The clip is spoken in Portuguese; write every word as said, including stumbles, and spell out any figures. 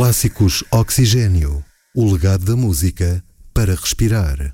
Clássicos Oxigênio. O legado da música para respirar.